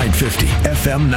950, FM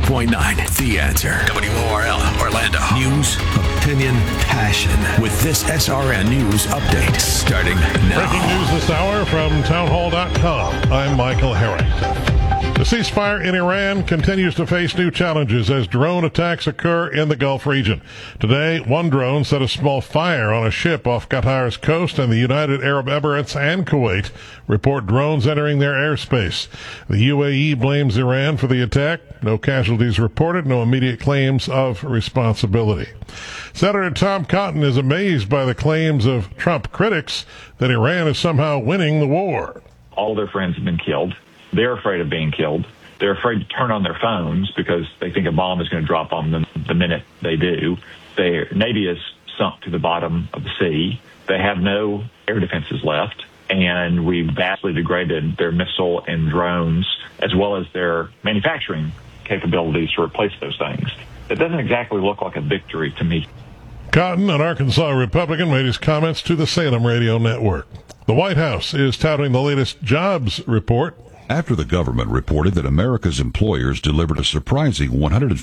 94.9. The Answer. WORL, Orlando. News, opinion, passion. With this SRN News update starting now. Breaking news this hour from townhall.com. I'm Michael Harrington. The ceasefire in Iran continues to face new challenges as drone attacks occur in the Gulf region. Today, one drone set a small fire on a ship off Qatar's coast, and the United Arab Emirates and Kuwait report drones entering their airspace. The UAE blames Iran for the attack. No casualties reported, no immediate claims of responsibility. Senator Tom Cotton is amazed by the claims of Trump critics that Iran is somehow winning the war. All their friends have been killed. They're afraid of being killed. They're afraid to turn on their phones because they think a bomb is going to drop on them the minute they do. Their Navy is sunk to the bottom of the sea. They have no air defenses left, and we've vastly degraded their missile and drones as well as their manufacturing capabilities to replace those things. It doesn't exactly look like a victory to me. Cotton, an Arkansas Republican, made his comments to the Salem Radio Network. The White House is touting the latest jobs report. After the government reported that America's employers delivered a surprising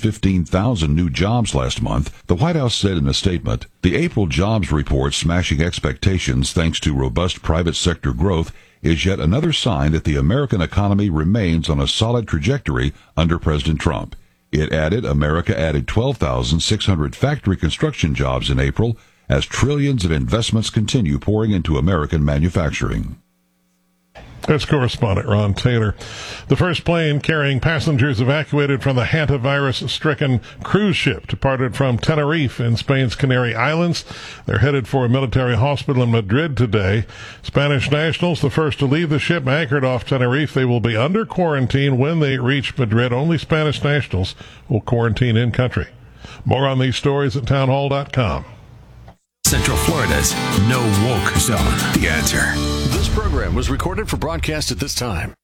115,000 new jobs last month, the White House said in a statement, the April jobs report smashing expectations thanks to robust private sector growth is yet another sign that the American economy remains on a solid trajectory under President Trump. It added America added 12,600 factory construction jobs in April as trillions of investments continue pouring into American manufacturing. That's correspondent Ron Taylor. The first plane carrying passengers evacuated from the hantavirus-stricken cruise ship departed from Tenerife in Spain's Canary Islands. They're headed for a military hospital in Madrid today. Spanish nationals, the first to leave the ship, anchored off Tenerife. They will be under quarantine when they reach Madrid. Only Spanish nationals will quarantine in country. More on these stories at townhall.com. Central Florida's No Woke Zone. The Answer. This program was recorded for broadcast at this time.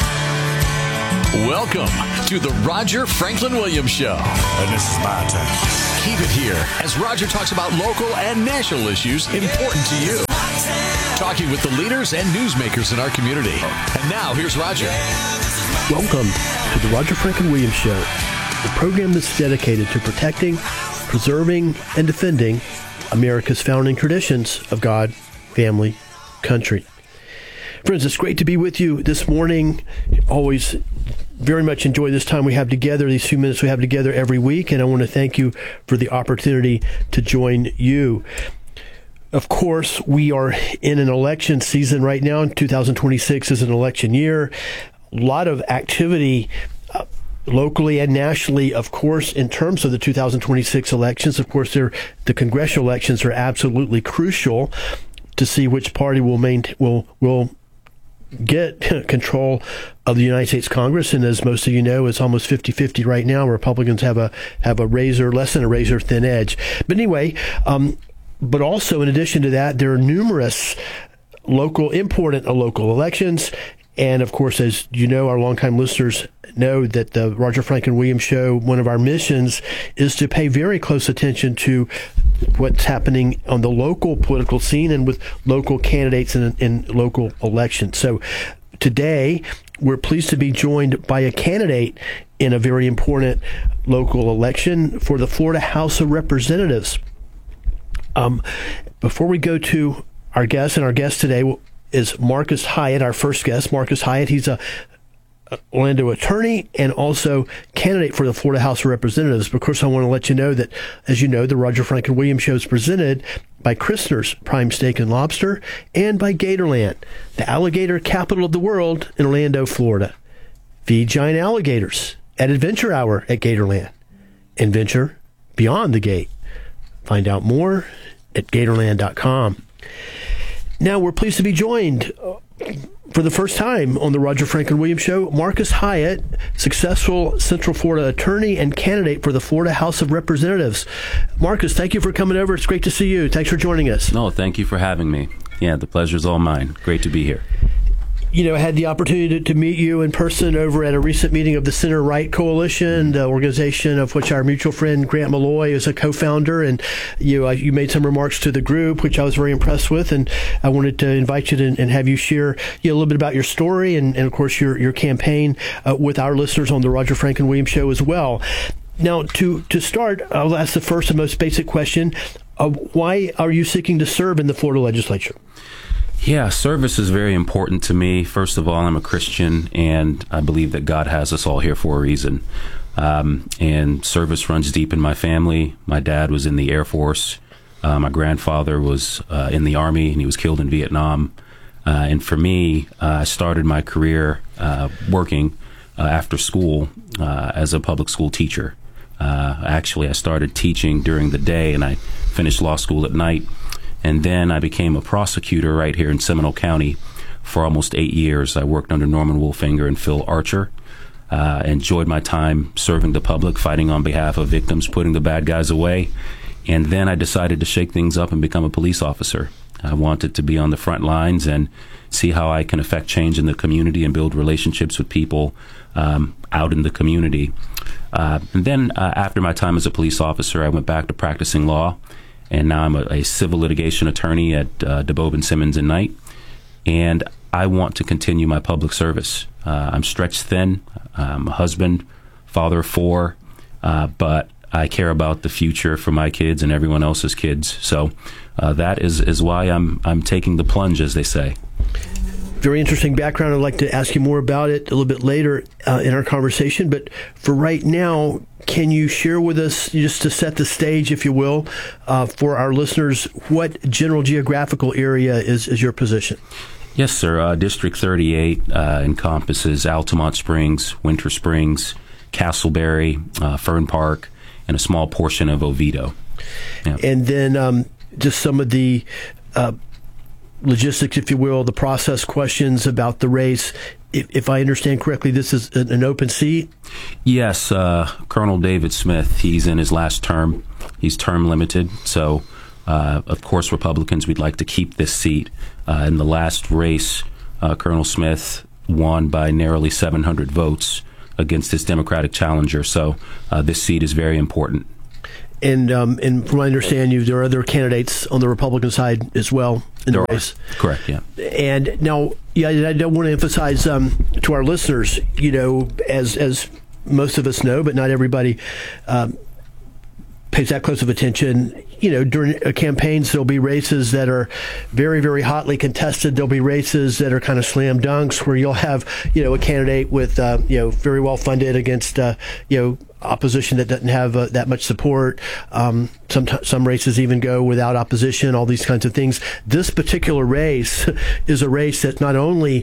Welcome to the Roger Franklin Williams Show. And this is my turn. Keep it here as Roger talks about local and national issues important to you. Talking with the leaders and newsmakers in our community. And now, here's Roger. Welcome to the Roger Franklin Williams Show, the program that's dedicated to protecting, preserving, and defending America's founding traditions of God, family, country. Friends, it's great to be with you this morning. Always very much enjoy this time we have together, these few minutes we have together every week, and I want to thank you for the opportunity to join you. Of course, we are in an election season right now. 2026 is an election year. A lot of activity locally and nationally, of course, in terms of the 2026 elections. Of course, the congressional elections are absolutely crucial to see which party will get control of the United States Congress. And as most of you know, it's almost 50-50 right now. Republicans have a less than a razor thin edge. But anyway, but also in addition to that, there are numerous important local elections. And of course, as you know, our longtime listeners know that the Roger Franklin Williams Show, one of our missions is to pay very close attention to what's happening on the local political scene and with local candidates in local elections. So today, we're pleased to be joined by a candidate in a very important local election for the Florida House of Representatives. Before we go to our guest, and our guest today is Marcus Hyatt, our first guest. Marcus Hyatt, he's a Orlando attorney and also candidate for the Florida House of Representatives. But of course, I want to let you know that, as you know, the Roger Franklin Williams Show is presented by Christner's Prime Steak and Lobster and by Gatorland, the alligator capital of the world in Orlando, Florida. Feed giant alligators at Adventure Hour at Gatorland and venture beyond the gate. Find out more at Gatorland.com. Now, we're pleased to be joined for the first time on the Roger Franklin Williams Show, Marcus Hyatt, successful Central Florida attorney and candidate for the Florida House of Representatives. Marcus, thank you for coming over. It's great to see you. Thanks for joining us. No, thank you for having me. Yeah, the pleasure's all mine. Great to be here. I had the opportunity to meet you in person over at a recent meeting of the Center Right Coalition, the organization of which our mutual friend Grant Malloy is a co-founder, and you made some remarks to the group, which I was very impressed with, and I wanted to invite you to and have you share a little bit about your story and of course your campaign with our listeners on the Roger Franklin Williams Show as well. Now, to start, I'll ask the first and most basic question: why are you seeking to serve in the Florida legislature? Yeah, service is very important to me. First of all, I'm a Christian, and I believe that God has us all here for a reason. And service runs deep in my family. My dad was in the Air Force. My grandfather was in the Army, and he was killed in Vietnam. And for me, I started my career working after school as a public school teacher. Actually, I started teaching during the day, and I finished law school at night. And then I became a prosecutor right here in Seminole County for almost 8 years. I worked under Norman Wolfinger and Phil Archer. Enjoyed my time serving the public, fighting on behalf of victims, putting the bad guys away. And then I decided to shake things up and become a police officer. I wanted to be on the front lines and see how I can affect change in the community and build relationships with people out in the community. And then after my time as a police officer, I went back to practicing law. And now I'm a civil litigation attorney at DeBoven, Simmons & Knight. And I want to continue my public service. I'm stretched thin. I'm a husband, father of 4, but I care about the future for my kids and everyone else's kids. So that is why I'm taking the plunge, as they say. Very interesting background. I'd like to ask you more about it a little bit later in our conversation. But for right now, can you share with us, just to set the stage, if you will, for our listeners, what general geographical area is your position? Yes, sir. District 38 encompasses Altamont Springs, Winter Springs, Castleberry, Fern Park, and a small portion of Oviedo. Yeah. And then just some of the logistics, if you will, the process questions about the race. If I understand correctly, this is an open seat? Yes. Colonel David Smith, he's in his last term. He's term limited. So, of course, Republicans, we'd like to keep this seat. In the last race, Colonel Smith won by narrowly 700 votes against his Democratic challenger. So this seat is very important. And from what I understand, there are other candidates on the Republican side as well in the race. Correct, yeah. And now, I don't want to emphasize to our listeners, as most of us know, but not everybody pays that close of attention. During campaigns, there'll be races that are very, very hotly contested. There'll be races that are kind of slam dunks where you'll have, a candidate with, very well funded against, opposition that doesn't have that much support. Some races even go without opposition, all these kinds of things. This particular race is a race that not only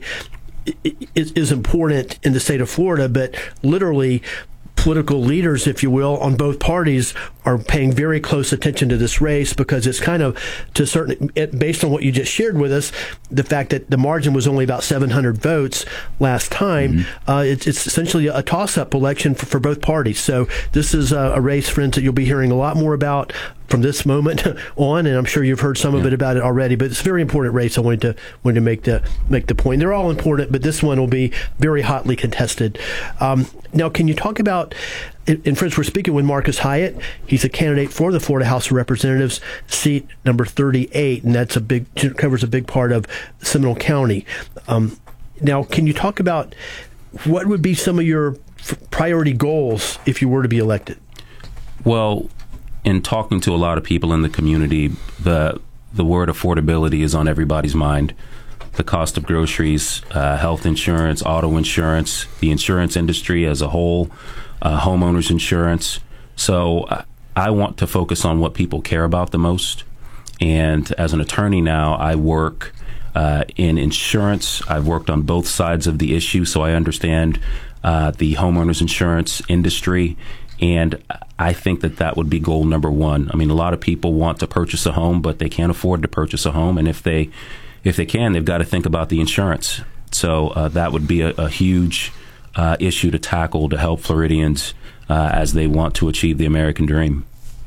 is important in the state of Florida, but literally political leaders, if you will, on both parties are paying very close attention to this race, because it's kind of, based on what you just shared with us, the fact that the margin was only about 700 votes last time. It's essentially a toss-up election for both parties. So this is a race, friends, that you'll be hearing a lot more about from this moment on, and I'm sure you've heard some of it about it already. But it's a very important race. I wanted to make the point. They're all important, but this one will be very hotly contested. Now, can you talk about? And friends, we're speaking with Marcus Hyatt. He's a candidate for the Florida House of Representatives, seat number 38, and that's covers a big part of Seminole County. Now, can you talk about what would be some of your priority goals if you were to be elected? Well, in talking to a lot of people in the community, the word affordability is on everybody's mind. The cost of groceries, health insurance, auto insurance, the insurance industry as a whole, homeowners insurance. So I want to focus on what people care about the most. And as an attorney now, I work in insurance. I've worked on both sides of the issue, so I understand the homeowners insurance industry. And I think that would be goal number one. I mean, a lot of people want to purchase a home, but they can't afford to purchase a home. And if they can, they've got to think about the insurance. So that would be a huge issue to tackle to help Floridians as they want to achieve the American dream.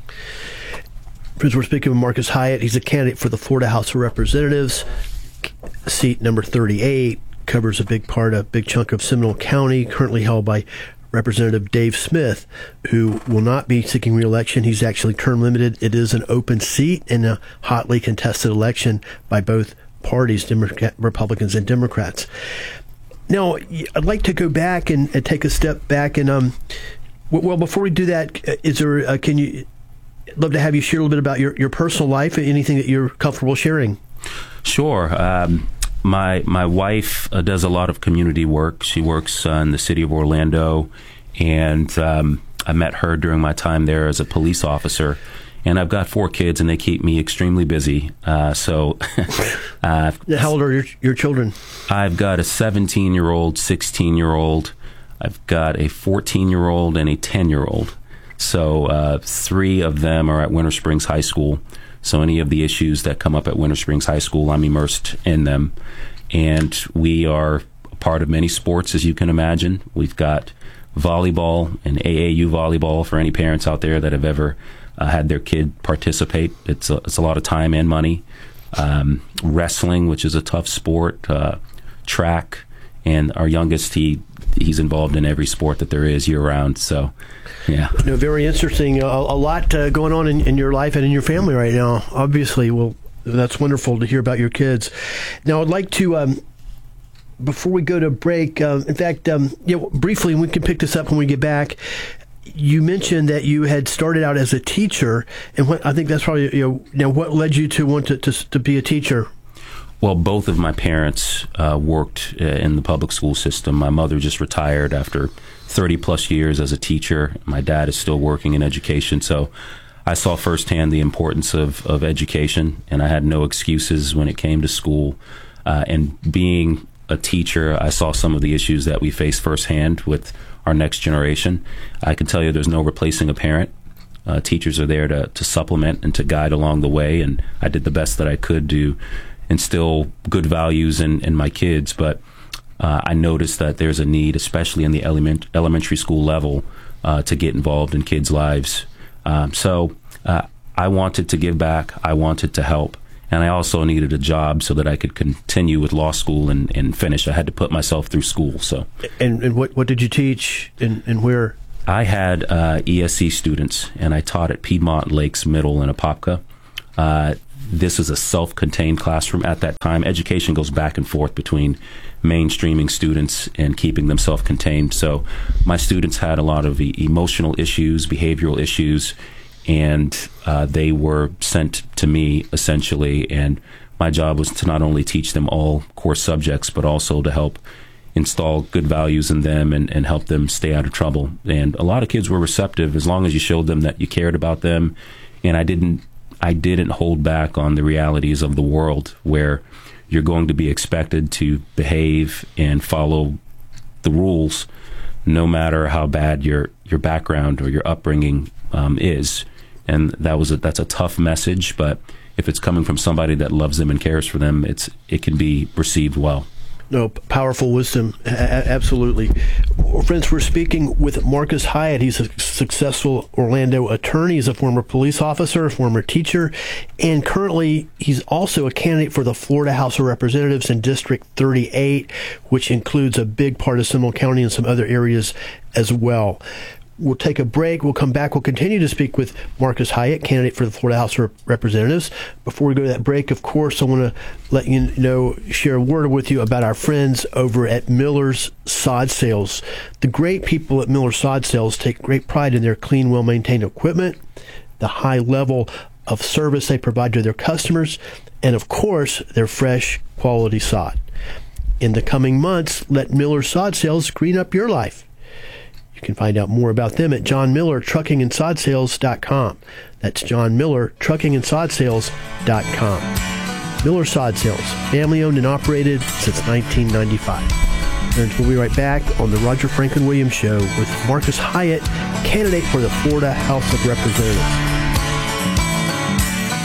Friends, we're speaking with Marcus Hyatt. He's a candidate for the Florida House of Representatives, seat number 38, covers a big chunk of Seminole County, currently held by Representative Dave Smith, who will not be seeking re-election. He's actually term limited. It is an open seat in a hotly contested election by both parties, Republicans and Democrats. Now, I'd like to go back and take a step back. And well, before we do that, I'd love to have you share a little bit about your personal life, anything that you're comfortable sharing. Sure. My wife does a lot of community work. She works in the city of Orlando, and I met her during my time there as a police officer. And I've got 4 kids, and they keep me extremely busy. So, how old are your children? I've got a 17-year-old, 16-year-old. I've got a 14-year-old and a 10-year-old. So 3 of them are at Winter Springs High School. So any of the issues that come up at Winter Springs High School, I'm immersed in them. And we are a part of many sports, as you can imagine. We've got volleyball and AAU volleyball for any parents out there that have ever had their kid participate. It's a lot of time and money. Wrestling, which is a tough sport. Track. And our youngest, he's involved in every sport that there is year-round. So, yeah. Very interesting. A lot going on in your life and in your family right now, obviously. Well, that's wonderful to hear about your kids. Now, I'd like to, before we go to break, in fact, briefly, and we can pick this up when we get back, you mentioned that you had started out as a teacher, and I think that's probably, what led you to want to be a teacher? Well, both of my parents worked in the public school system. My mother just retired after 30-plus years as a teacher. My dad is still working in education. So I saw firsthand the importance of education, and I had no excuses when it came to school. And being a teacher, I saw some of the issues that we face firsthand with our next generation. I can tell you there's no replacing a parent. Teachers are there to supplement and to guide along the way, and I did the best that I could to instill good values in my kids, but I noticed that there's a need, especially in the elementary school level, to get involved in kids' lives. So I wanted to give back. I wanted to help. And I also needed a job so that I could continue with law school and finish. I had to put myself through school. So. And what did you teach and where? I had ESC students, and I taught at Piedmont Lakes Middle in Apopka. This is a self-contained classroom at that time. Education goes back and forth between mainstreaming students and keeping them self-contained. So my students had a lot of emotional issues, behavioral issues, and they were sent to me, essentially. And my job was to not only teach them all core subjects, but also to help install good values in them and help them stay out of trouble. And a lot of kids were receptive as long as you showed them that you cared about them. And I didn't hold back on the realities of the world where you're going to be expected to behave and follow the rules no matter how bad your background or your upbringing is. And that's a tough message, but if it's coming from somebody that loves them and cares for them, it can be received well. No, powerful wisdom. Absolutely. Friends, we're speaking with Marcus Hyatt. He's a successful Orlando attorney. He's a former police officer, a former teacher, and currently he's also a candidate for the Florida House of Representatives in District 38, which includes a big part of Seminole County and some other areas as well. We'll take a break. We'll come back. We'll continue to speak with Marcus Hyatt, candidate for the Florida House of Representatives. Before we go to that break, of course, I want to let you know, share a word with you about our friends over at Miller's Sod Sales. The great people at Miller's Sod Sales take great pride in their clean, well-maintained equipment, the high level of service they provide to their customers, and, of course, their fresh, quality sod. In the coming months, let Miller's Sod Sales green up your life. You can find out more about them at JohnMillerTruckingAndSodSales.com. That's JohnMillerTruckingAndSodSales.com. Miller Sod Sales, family-owned and operated since 1995. Friends, we'll be right back on the Roger Franklin Williams Show with Marcus Hyatt, candidate for the Florida House of Representatives.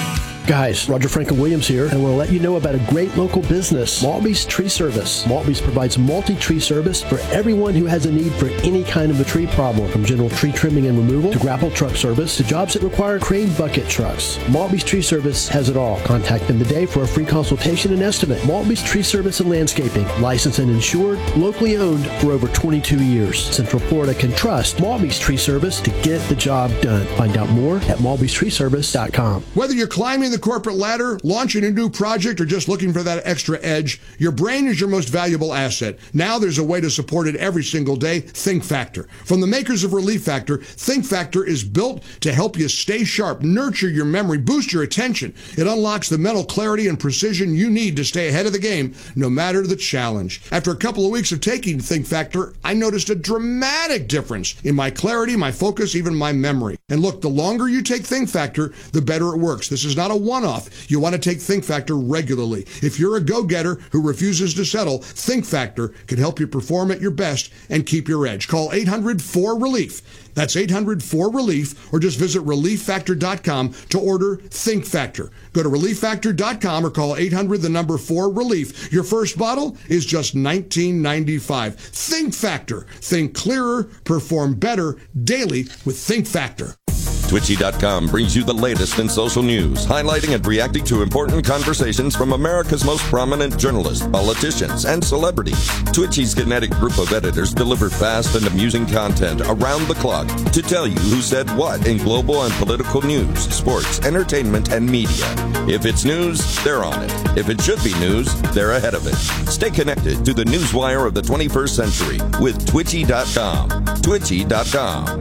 Guys, Roger Franklin Williams here, and I want to let you know about a great local business, Maltby's Tree Service. Maltby's provides multi-tree service for everyone who has a need for any kind of a tree problem, from general tree trimming and removal to grapple truck service to jobs that require crane bucket trucks. Maltby's Tree Service has it all. Contact them today for a free consultation and estimate. Maltby's Tree Service and Landscaping, licensed and insured, locally owned for over 22 years. Central Florida can trust Maltby's Tree Service to get the job done. Find out more at malbystreeservice.com. Whether you're climbing the corporate ladder, launching a new project, or just looking for that extra edge, your brain is your most valuable asset. Now there's a way to support it every single day. Think Factor. From the makers of Relief Factor, Think Factor is built to help you stay sharp, nurture your memory, boost your attention. It unlocks the mental clarity and precision you need to stay ahead of the game, no matter the challenge. After a couple of weeks of taking Think Factor, I noticed a dramatic difference in my clarity, my focus, even my memory. And look, the longer you take Think Factor, the better it works. This is not a one-off. You want to take Think Factor regularly. If you're a go-getter who refuses to settle, Think Factor can help you perform at your best and keep your edge. Call 800-4RELIEF. That's 800-4RELIEF, or just visit ReliefFactor.com to order Think Factor. Go to ReliefFactor.com or call 800-4RELIEF. Your first bottle is just $19.95. Think Factor. Think clearer, perform better daily with Think Factor. Twitchy.com brings you the latest in social news, highlighting and reacting to important conversations from America's most prominent journalists, politicians, and celebrities. Twitchy's kinetic group of editors deliver fast and amusing content around the clock to tell you who said what in global and political news, sports, entertainment, and media. If it's news, they're on it. If it should be news, they're ahead of it. Stay connected to the newswire of the 21st century with Twitchy.com. Twitchy.com.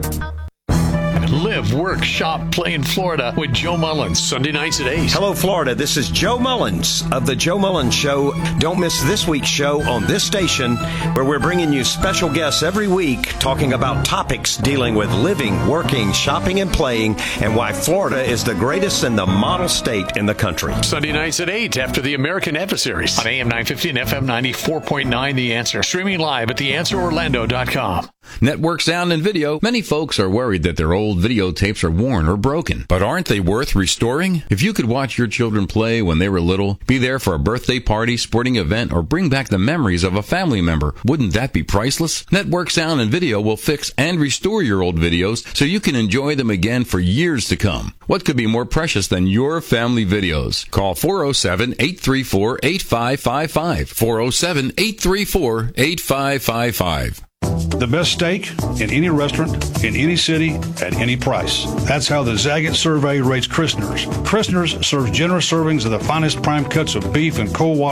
Live, work, shop, play in Florida with Joe Mullins, Sunday nights at 8. Hello, Florida. This is Joe Mullins of The Joe Mullins Show. Don't miss this week's show on this station, where we're bringing you special guests every week talking about topics dealing with living, working, shopping, and playing, and why Florida is the greatest and the model state in the country. Sunday nights at 8 after the American Adversaries on AM 950 and FM 94.9 The Answer. Streaming live at theanswerorlando.com. Network Sound and Video. Many folks are worried that their old videotapes are worn or broken. But aren't they worth restoring? If you could watch your children play when they were little, be there for a birthday party, sporting event, or bring back the memories of a family member, wouldn't that be priceless? Network Sound and Video will fix and restore your old videos so you can enjoy them again for years to come. What could be more precious than your family videos? Call 407-834-8555. 407-834-8555. The best steak in any restaurant, in any city, at any price. That's how the Zagat survey rates Christner's. Christner's serves generous servings of the finest prime cuts of beef and cold water